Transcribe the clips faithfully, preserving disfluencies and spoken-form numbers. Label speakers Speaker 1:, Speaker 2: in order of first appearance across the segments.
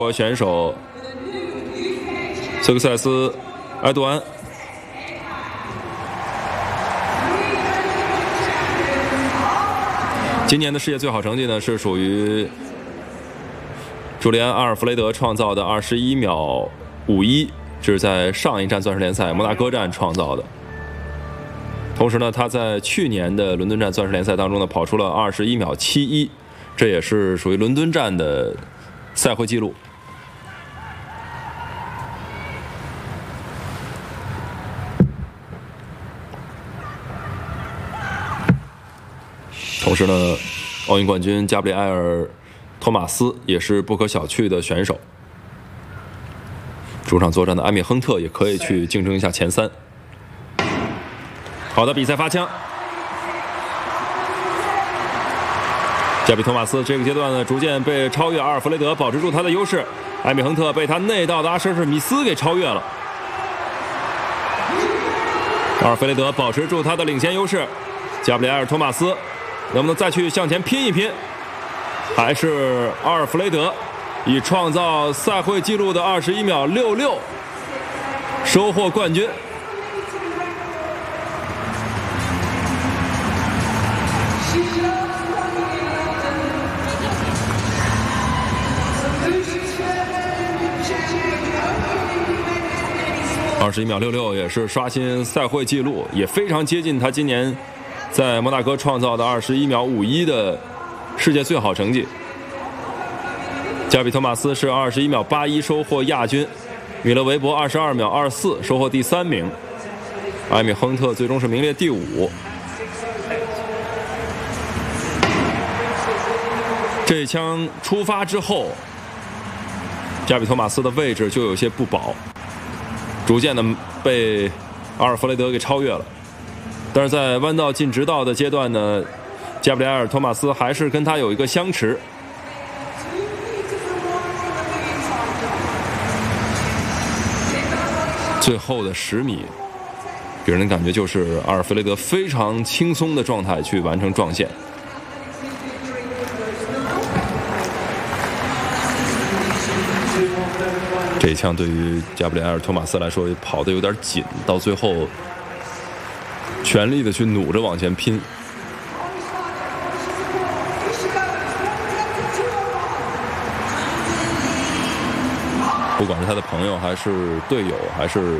Speaker 1: 国选手斯克塞斯埃杜安。今年的世界最好成绩呢，是属于朱利安·阿尔弗雷德创造的二十一秒五一，这是在上一站钻石联赛摩纳哥站创造的。同时呢，他在去年的伦敦站钻石联赛当中呢，跑出了二十一秒七一，这也是属于伦敦站的赛会纪录。同时呢，奥运冠军加布里埃尔·托马斯也是不可小觑的选手。主场作战的埃米亨特也可以去竞争一下前三。好的，比赛发枪。加比托马斯这个阶段呢，逐渐被超越，阿尔弗雷德保持住他的优势，埃米亨特被他内道的阿舍尔米斯给超越了。阿尔弗雷德保持住他的领先优势，加布里埃尔·托马斯能不能再去向前拼一拼？还是阿尔弗雷德以创造赛会纪录的二十一秒六六收获冠军。二十一秒六六也是刷新赛会纪录，也非常接近他今年在摩纳哥创造的二十一秒五一的世界最好成绩。加比托马斯是二十一秒八一收获亚军，米勒维伯二十二秒二四收获第三名，埃米亨特最终是名列第五。这一枪出发之后，加比托马斯的位置就有些不保，逐渐的被阿尔弗雷德给超越了。但是在弯道进直道的阶段呢，加布里埃尔·托马斯还是跟他有一个相持。最后的十米，给人的感觉就是阿尔弗雷德非常轻松的状态去完成撞线。这一枪对于加布里埃尔·托马斯来说跑得有点紧，到最后全力的去努着往前拼。不管是他的朋友还是队友还是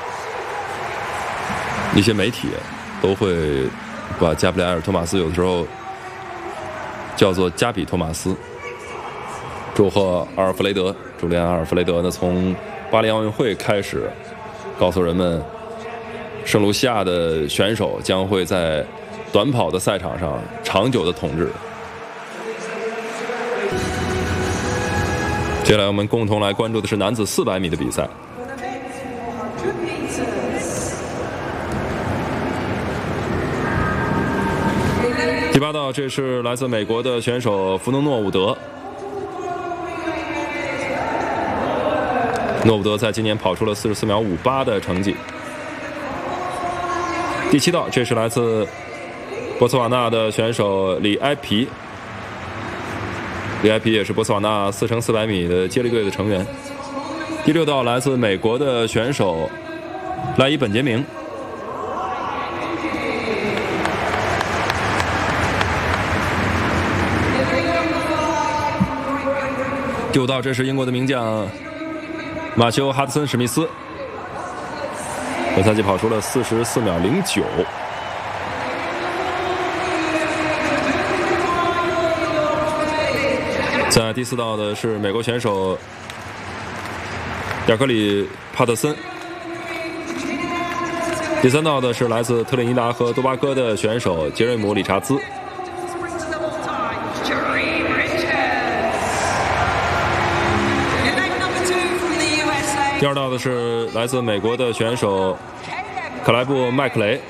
Speaker 1: 一些媒体，都会把加布里埃尔·托马斯有的时候叫做加比托马斯。祝贺阿尔弗雷德，朱利安·阿尔弗雷德呢，从巴黎奥运会开始告诉人们，圣卢西亚的选手将会在短跑的赛场上长久的统治。接下来我们共同来关注的是男子四百米的比赛。第八道，这是来自美国的选手弗农诺伍德。诺伍德在今年跑出了四十四秒五八的成绩。第七道，这是来自波斯瓦纳的选手里埃皮。里埃皮也是波斯瓦纳四乘四百米的接力队的成员。第六道，来自美国的选手赖伊本杰明。第五道，这是英国的名将马修·哈德森·史密斯，本赛季跑出了四十四秒零九。在第四道的是美国选手亚克里·帕特森。第三道的是来自特立尼达和多巴哥的选手杰瑞姆·理查兹。第二道的是来自美国的选手克莱布·麦克雷。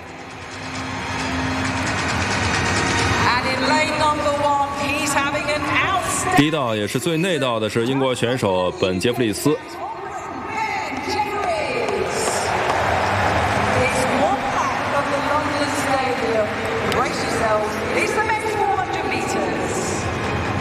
Speaker 1: 第一道也是最内道的是英国选手本·杰弗里斯。